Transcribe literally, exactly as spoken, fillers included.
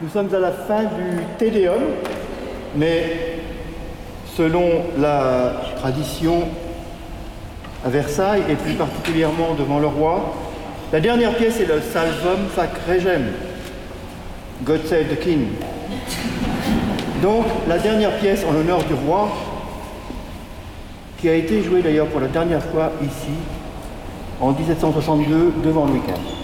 Nous sommes à la fin du Te Deum, mais selon la tradition à Versailles, et plus particulièrement devant le roi, la dernière pièce est le Salvum Fac Regem, God Save the King. Donc la dernière pièce en l'honneur du roi, qui a été jouée d'ailleurs pour la dernière fois ici, en dix-sept cent soixante-deux, devant Louis quinze.